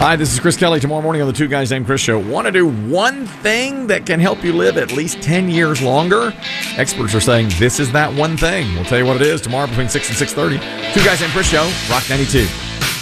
Hi, this is Chris Kelly. Tomorrow morning on the Two Guys Named Chris Show. Want to do one thing that can help you live at least 10 years longer? Experts are saying this is that one thing. We'll tell you what it is tomorrow between 6 and 6:30. Two Guys Named Chris Show, Rock 92.